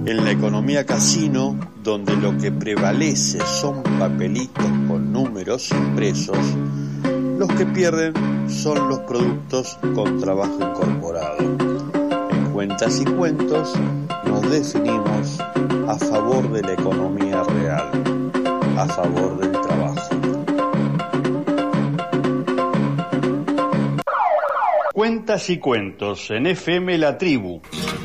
En la economía casino, donde lo que prevalece son papelitos con números impresos, los que pierden son los productos con trabajo incorporado. En Cuentas y Cuentos nos definimos a favor de la economía real, a favor del trabajo. Cuentas y Cuentos en FM La Tribu.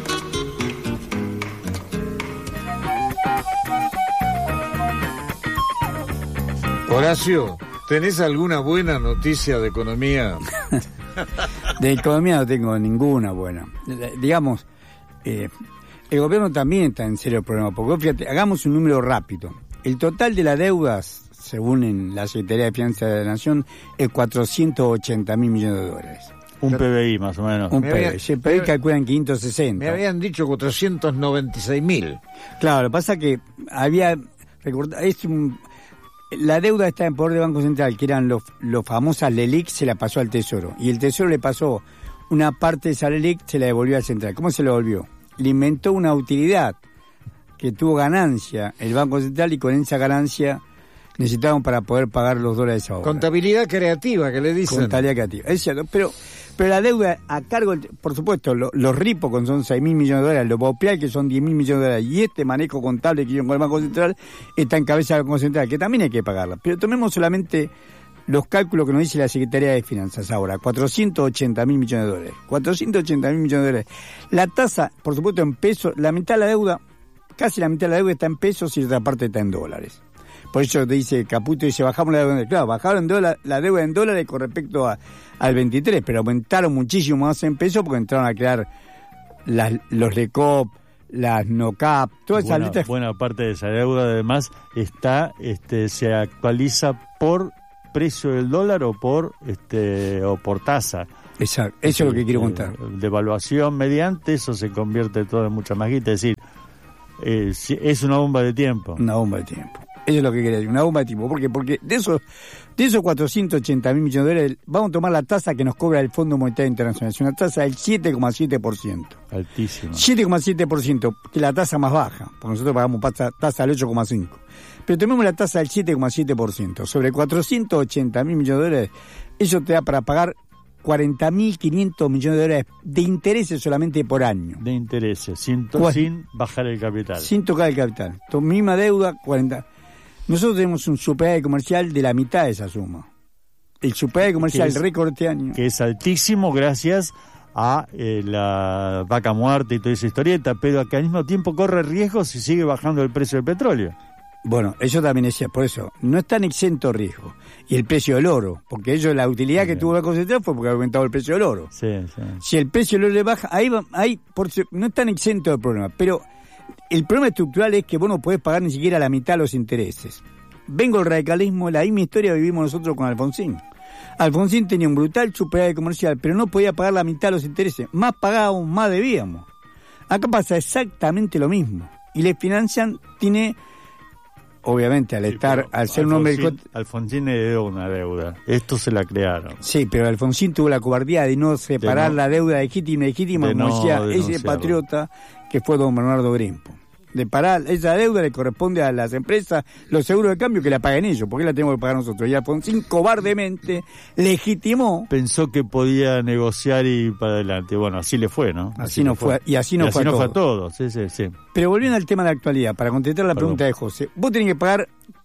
Horacio, ¿tenés alguna buena noticia de economía? De economía no tengo ninguna buena. Digamos, el gobierno también está en serio problema, porque fíjate, hagamos un número rápido. El total de las deudas, según en la Secretaría de Finanzas de la Nación, es 480.000 millones de dólares. Un PBI más o menos. Un PBI. El PBI calculan 560. Me habían dicho 496.000. Claro, lo que pasa es que había... La deuda está en poder del Banco Central, que eran los famosas LELIC, se la pasó al Tesoro. Y el Tesoro le pasó una parte de esa LELIC, se la devolvió al Central. ¿Cómo se la devolvió? Le inventó una utilidad que tuvo ganancia el Banco Central y con esa ganancia necesitaban para poder pagar los dólares ahora. Contabilidad creativa, que le dicen. Contabilidad creativa, es cierto. Pero la deuda a cargo, por supuesto, los RIPO, que son 6.000 millones de dólares, los BOPIAL, que son 10.000 millones de dólares, y este manejo contable que yo con el Banco Central, está en cabeza del Banco Central, que también hay que pagarla. Pero tomemos solamente los cálculos que nos dice la Secretaría de Finanzas ahora, 480.000 millones de dólares. 480.000 millones de dólares. La tasa, por supuesto, en pesos, la mitad de la deuda, casi la mitad de la deuda está en pesos y otra parte está en dólares. Por eso te dice Caputo, dice, bajamos la deuda. Claro, bajaron la deuda en dólares con respecto al 23, pero aumentaron muchísimo más en pesos porque entraron a crear los RECOP, las NOCAP, todas esas letras. Buena parte de esa deuda, además, se actualiza por precio del dólar o por tasa. Exacto, eso es lo que quiero contar. Devaluación mediante, eso se convierte todo en mucha más guita. Es decir, es una bomba de tiempo. Una bomba de tiempo. Eso es lo que quería decir, una bomba de tiempo. ¿Por qué? Porque de esos 480.000 millones de dólares, vamos a tomar la tasa que nos cobra el Fondo Monetario Internacional. Es una tasa del 7,7%. Altísima. 7,7%, que es la tasa más baja, porque nosotros pagamos tasa del 8,5%. Pero tenemos la tasa del 7,7%. Sobre 480.000 millones de dólares, eso te da para pagar 40.500 millones de dólares de intereses solamente por año. De intereses, sin bajar el capital. Sin tocar el capital. Tu misma deuda, 40... Nosotros tenemos un superávit comercial de la mitad de esa suma. El superávit comercial récord este año. Que es altísimo gracias a la vaca muerta y toda esa historieta, pero que al mismo tiempo corre riesgo si sigue bajando el precio del petróleo. Bueno, eso también decía, por eso, no están exentos riesgo. Y el precio del oro, porque la utilidad que tuvo el Banco Central fue porque ha aumentado el precio del oro. Sí. Si el precio del oro le baja, no están exentos del problema, pero el problema estructural es que vos no podés pagar ni siquiera la mitad de los intereses. Vengo el radicalismo, la misma historia vivimos nosotros con Alfonsín. Alfonsín tenía un brutal superávit comercial, pero no podía pagar la mitad de los intereses. Más pagábamos, más debíamos. Acá pasa exactamente lo mismo. Y le financian, obviamente, al ser un hombre... Alfonsín heredó una deuda. Esto se la crearon. Sí, pero Alfonsín tuvo la cobardía de no separar la deuda legítima y ilegítima, como decía ese patriota que fue don Bernardo Grimpo. De parar esa deuda le corresponde a las empresas, los seguros de cambio que la paguen ellos, porque la tenemos que pagar nosotros. Y Alfonsín cobardemente legitimó. Pensó que podía negociar y para adelante. Bueno, así le fue, ¿no? Así no fue. Y así no fue a todos. Sí. Pero volviendo al tema de la actualidad, para contestar la pregunta de José, vos tenés que pagar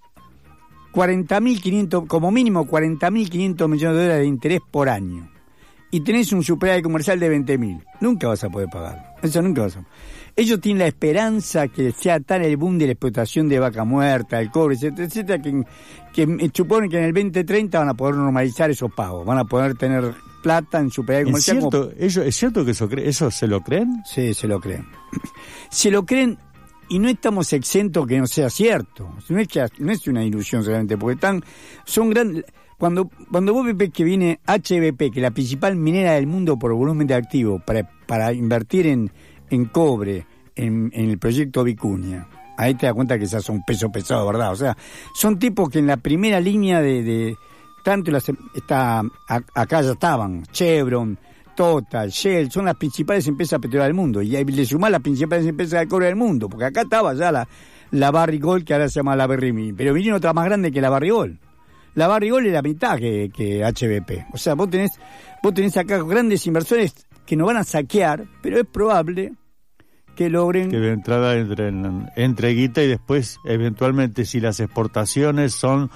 40.500, como mínimo 40.500 millones de dólares de interés por año. Y tenés un superávit comercial de 20.000. Nunca vas a poder pagarlo. Eso nunca vas a poder. Ellos tienen la esperanza que sea tan el boom de la explotación de vaca muerta, el cobre, etcétera, que suponen que en el 2030 van a poder normalizar esos pagos, van a poder tener plata en superávit comercial. ¿Es cierto que eso se lo creen? Sí, se lo creen. Se lo creen y no estamos exentos que no sea cierto. No es una ilusión solamente, porque son grandes... Cuando vos ves que viene HBP, que es la principal minera del mundo por volumen de activos, para invertir en cobre, en el proyecto Vicuña, ahí te das cuenta que esas son peso pesado, ¿verdad? O sea, son tipos que en la primera línea de tanto acá ya estaban Chevron, Total, Shell, son las principales empresas petroleras del mundo. Y ahí le sumás las principales empresas de cobre del mundo, porque acá estaba ya la Barrick Gold, que ahora se llama la Berrimi, pero vinieron otra más grande que la Barrick Gold. La Barrick Gold es la mitad que HBP. O sea, vos tenés acá grandes inversores que nos van a saquear, pero es probable que logren... Que de entrada entre guita y después, eventualmente, si las exportaciones son...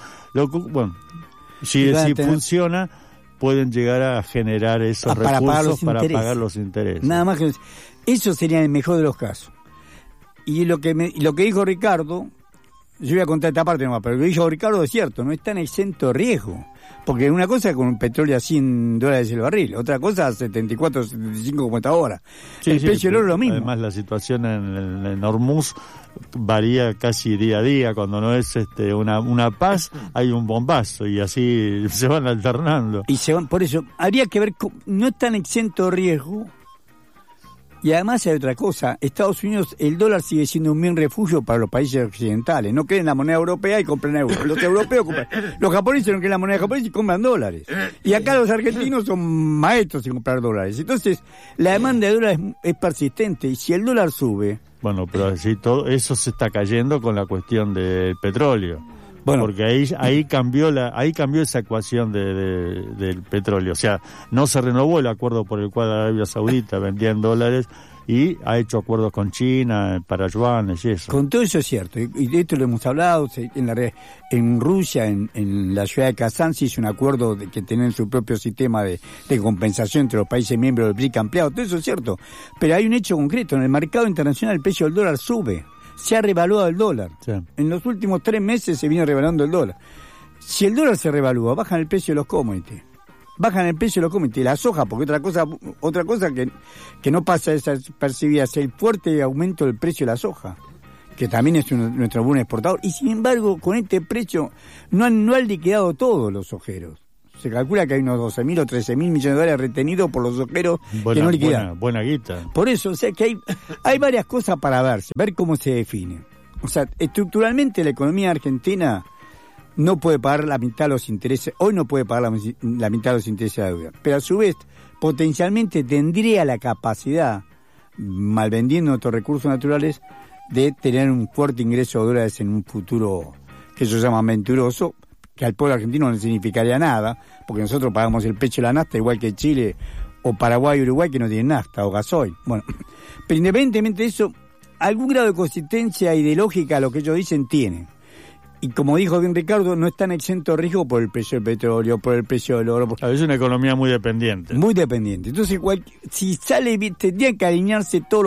si funciona, pueden llegar a generar esos recursos para pagar los intereses. Nada más que eso sería el mejor de los casos. Y lo que dijo Ricardo, yo voy a contar esta parte nomás, pero lo que dijo Ricardo es cierto, no están exento de riesgo. Porque una cosa es con un petróleo a $100 el barril, otra cosa a 74, 75 como está ahora. El precio del oro es lo mismo. Además, la situación en Hormuz varía casi día a día. Cuando no es una paz, hay un bombazo y así se van alternando. Por eso, habría que ver, no están exento de riesgo. Y además hay otra cosa, Estados Unidos, el dólar sigue siendo un bien refugio para los países occidentales. No creen en la moneda europea y compran euros. Los europeos compran, los japoneses no creen en la moneda japonesa y compran dólares. Y acá los argentinos son maestros en comprar dólares. Entonces, la demanda de dólares es persistente y si el dólar sube... Bueno, pero sí, todo eso se está cayendo con la cuestión del petróleo. Bueno, porque ahí cambió esa ecuación del petróleo. O sea, no se renovó el acuerdo por el cual Arabia Saudita vendía en dólares y ha hecho acuerdos con China para yuanes y eso. Con todo eso es cierto, y de esto lo hemos hablado en Rusia, en la ciudad de Kazán se hizo un acuerdo de que tienen su propio sistema de compensación entre los países miembros del BRIC ampliado, todo eso es cierto, pero hay un hecho concreto, en el mercado internacional el precio del dólar sube. Se ha revaluado el dólar. Sí. En los últimos 3 meses se viene revaluando el dólar. Si el dólar se revalúa, bajan el precio de los commodities. La soja, porque otra cosa que no pasa desapercibida es el fuerte aumento del precio de la soja, que también es nuestro buen exportador. Y sin embargo, con este precio no han liquidado todos los sojeros. Se calcula que hay unos 12.000 o 13.000 millones de dólares retenidos por los sojeros que no liquidan. Buena guita. Por eso, o sea que hay varias cosas para ver cómo se define. O sea, estructuralmente la economía argentina no puede pagar la mitad de los intereses, hoy no puede pagar la mitad de los intereses de la deuda, pero a su vez, potencialmente tendría la capacidad, malvendiendo otros recursos naturales, de tener un fuerte ingreso de dólares en un futuro que ellos llaman venturoso, que al pueblo argentino no significaría nada, porque nosotros pagamos el precio de la nafta igual que Chile o Paraguay y Uruguay que no tienen nafta o gasoil. Bueno, pero independientemente de eso, algún grado de consistencia y de lógica a lo que ellos dicen tienen. Y como dijo bien Ricardo, no están exentos de riesgo por el precio del petróleo, por el precio del oro. Es una economía muy dependiente. Muy dependiente. Entonces, si sale bien, tendrían que alinearse todos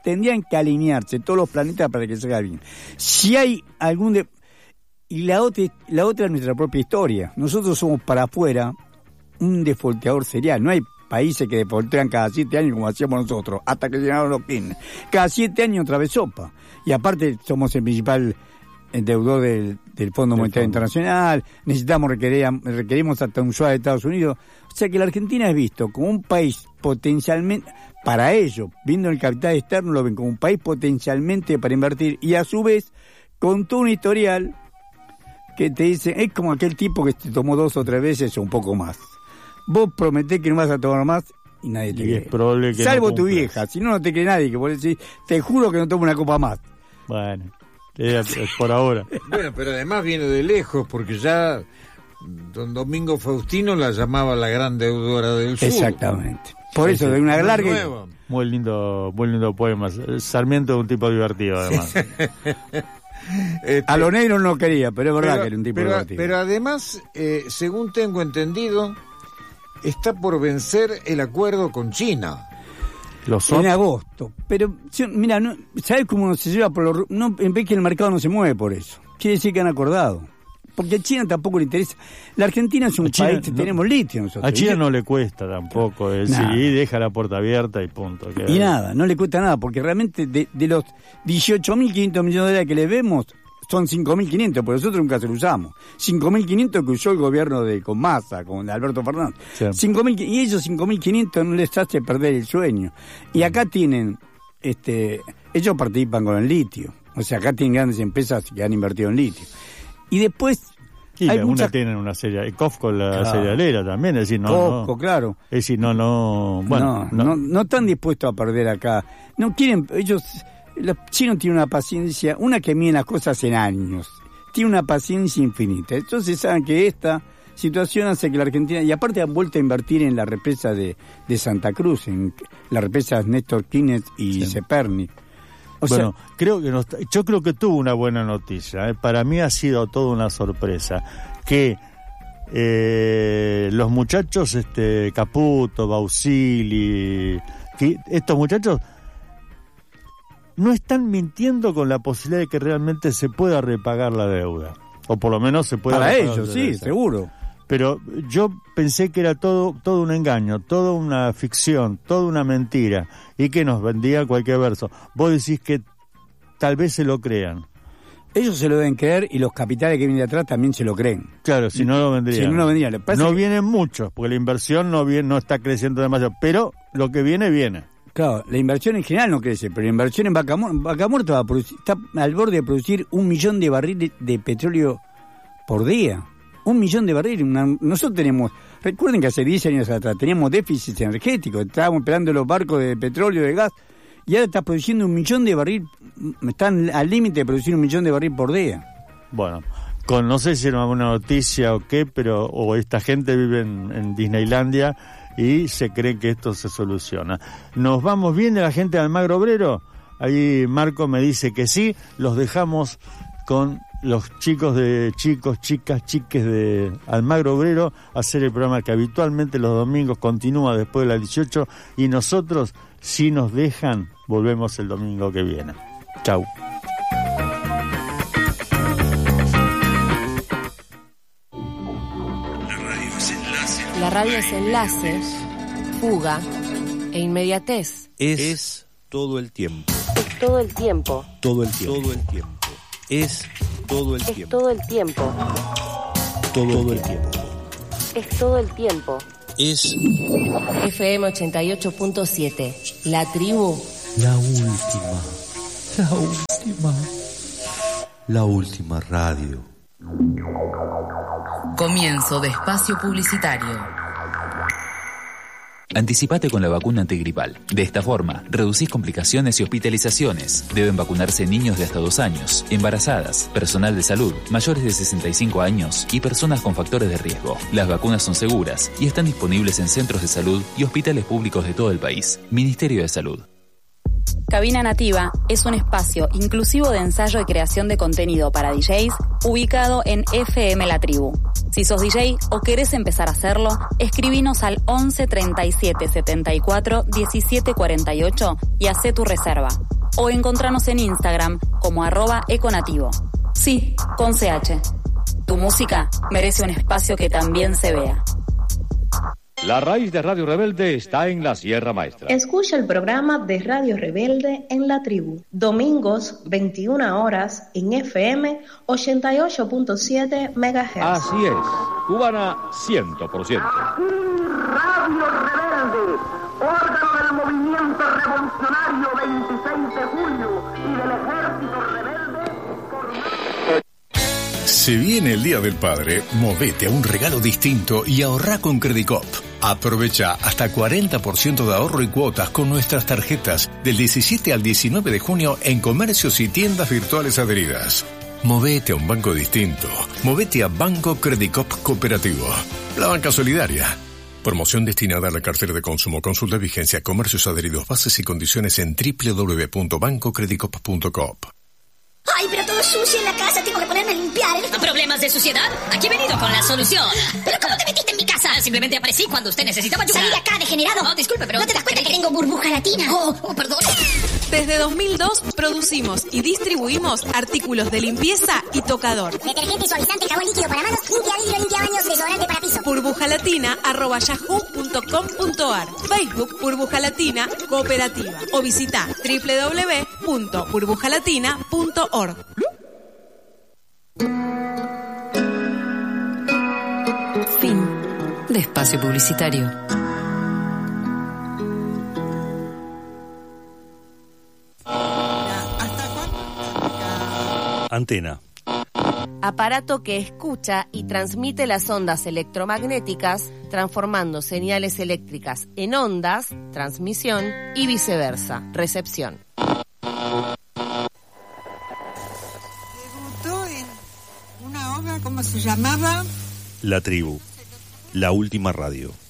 los planetas para que salga bien. Si hay algún... Y la otra es nuestra propia historia. Nosotros somos para afuera un defolteador serial. No hay países que defoltean cada 7 años como hacíamos nosotros, hasta que llegaron los Kirchner. Cada 7 años otra vez sopa. Y aparte somos el principal deudor del Fondo Monetario Internacional, requerimos hasta un SUA de Estados Unidos. O sea que la Argentina es visto como un país potencialmente, para ellos, viendo el capital externo, lo ven como un país potencialmente para invertir y a su vez con todo un historial que te dice, es como aquel tipo que te tomó 2 o 3 veces o un poco más. Vos prometés que no vas a tomar más y nadie te cree. Salvo tu vieja, si no te cree nadie, que vos decís, te juro que no tomo una copa más. Bueno, por ahora. Bueno, pero además viene de lejos, porque ya don Domingo Faustino la llamaba la gran deudora del sur. Exactamente. Por eso, de una larga... Muy lindo poema. Sarmiento es un tipo divertido, además. A lo negro no quería, pero es verdad que era un tipo divertido. Pero además, según tengo entendido, está por vencer el acuerdo con China. En agosto. Pero, mira, ¿sabes cómo se lleva por los... No, en vez que el mercado no se mueve por eso. Quiere decir que han acordado. Porque a China tampoco le interesa. La Argentina es un país que tenemos litio nosotros. A China no le cuesta tampoco. Sí, deja la puerta abierta y punto. Y nada, no le cuesta nada, porque realmente de los 18.500 millones de dólares que le vemos, son 5.500, porque nosotros nunca se lo usamos. 5.500 que usó el gobierno con Massa, con Alberto Fernández. Sí. 5.000, y esos 5.500 no les hace perder el sueño. Y acá tienen, ellos participan con el litio. O sea, acá tienen grandes empresas que han invertido en litio. Y después... una tienen una serie, Cofco la cerealera también, es decir, Cofco, claro. Es decir, no están dispuestos a perder acá. No quieren, los chinos tienen una paciencia, una que mide las cosas en años, tiene una paciencia infinita. Entonces saben que esta situación hace que la Argentina, y aparte han vuelto a invertir en la represa de Santa Cruz, en las represas Néstor Kirchner y Ceperni. Yo creo que tuvo una buena noticia. Para mí ha sido toda una sorpresa que los muchachos, Caputo, Bausili, que estos muchachos no están mintiendo con la posibilidad de que realmente se pueda repagar la deuda, o por lo menos se pueda. Para ellos, sí, seguro. Pero yo pensé que era todo un engaño, toda una ficción, toda una mentira, y que nos vendía cualquier verso. Vos decís que tal vez se lo crean. Ellos se lo deben creer y los capitales que vienen de atrás también se lo creen. Claro, si no lo vendrían. Si no lo vendrían. No vienen muchos, porque la inversión no está creciendo demasiado, pero lo que viene. Claro, la inversión en general no crece, pero la inversión en Vaca Muerta va a producir, está al borde de producir 1 millón de barriles de petróleo por día. 1 millón de barriles. Nosotros tenemos, recuerden que hace 10 años atrás teníamos déficits energéticos, estábamos esperando los barcos de petróleo, de gas, y ahora está produciendo 1 millón de barriles, están al límite de producir 1 millón de barriles por día. Bueno, no sé si era una noticia o qué, o esta gente vive en Disneylandia y se cree que esto se soluciona. Nos vamos bien de la gente de Almagro Obrero. Ahí Marco me dice que sí, los dejamos con los chicas, chiques de Almagro Obrero a hacer el programa que habitualmente los domingos continúa después de las 18, y nosotros, si nos dejan, volvemos el domingo que viene. Chau. La radio es enlace, fuga e inmediatez. Es todo el tiempo. Es todo el tiempo. Todo el tiempo. Todo el tiempo. Es todo el tiempo. Todo el tiempo. Todo el tiempo. Es todo el tiempo. Es FM 88.7. La tribu. La última radio. Comienzo de espacio publicitario. Anticipate con la vacuna antigripal. De esta forma, reducís complicaciones y hospitalizaciones. Deben vacunarse niños de hasta 2 años, embarazadas, personal de salud, mayores de 65 años y personas con factores de riesgo. Las vacunas son seguras y están disponibles en centros de salud y hospitales públicos de todo el país. Ministerio de Salud. Cabina Nativa es un espacio inclusivo de ensayo y creación de contenido para DJs ubicado en FM La Tribu. Si sos DJ o querés empezar a hacerlo, escribinos al 11 37 74 17 48 y hacé tu reserva. O encontranos en Instagram como @econativo. Sí, con CH. Tu música merece un espacio que también se vea. La raíz de Radio Rebelde está en la Sierra Maestra. Escucha el programa de Radio Rebelde en La Tribu, domingos 21 horas en FM 88.7 MHz. Así es, cubana 100%. Radio Rebelde, órgano del movimiento revolucionario 26 de julio y del ejército rebelde. Se viene el Día del Padre, movete a un regalo distinto y ahorrá con Credicop. Aprovecha hasta 40% de ahorro y cuotas con nuestras tarjetas del 17 al 19 de junio en comercios y tiendas virtuales adheridas. Movete a un banco distinto. Movete a Banco Credicop Cooperativo. La banca solidaria. Promoción destinada a la cartera de consumo. Consulta vigencia, comercios adheridos, bases y condiciones en www.bancocredicop.coop. Ay, pero todo sucio en la casa, tengo que ponerme a limpiar. ¿Problemas de suciedad? Aquí he venido con la solución. ¿Pero cómo te metiste en mi casa? Simplemente aparecí cuando usted necesitaba ayuda. ¡Salí de acá, degenerado! Oh, disculpe, pero... ¿No te das cuenta que tengo burbuja latina? Oh, perdón. Desde 2002 producimos y distribuimos artículos de limpieza y tocador. Detergente, suavizante, jabón líquido para manos, limpia vidrio, limpia baños, desodorante para piso. burbujalatina@yahoo.com.ar. Facebook Burbuja Latina Cooperativa. O visita www.burbujalatina.org. Fin de espacio publicitario. Antena. aparato que escucha y transmite las ondas electromagnéticas, transformando señales eléctricas en ondas, transmisión, y viceversa, recepción. Debutó en una obra, ¿cómo se llamaba? La Tribu, la última radio.